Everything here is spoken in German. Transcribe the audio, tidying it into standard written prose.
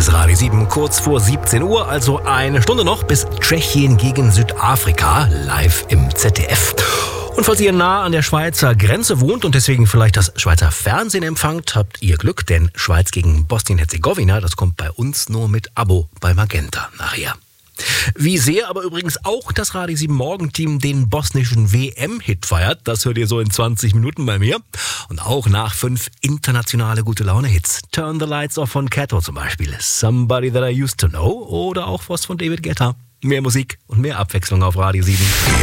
ist Radio 7, kurz vor 17 Uhr, also eine Stunde noch bis Tschechien gegen Südafrika, live im ZDF. Und falls ihr nah an der Schweizer Grenze wohnt und deswegen vielleicht das Schweizer Fernsehen empfangt, habt ihr Glück, denn Schweiz gegen Bosnien-Herzegowina, das kommt bei uns nur mit Abo bei Magenta nachher. Wie sehr aber übrigens auch das Radio 7 Morgenteam den bosnischen WM-Hit feiert, das hört ihr so in 20 Minuten bei mir. Und auch nach 5 internationale Gute-Laune-Hits. Turn the Lights Off von Kato zum Beispiel, Somebody That I Used to Know oder auch was von David Guetta. Mehr Musik und mehr Abwechslung auf Radio 7.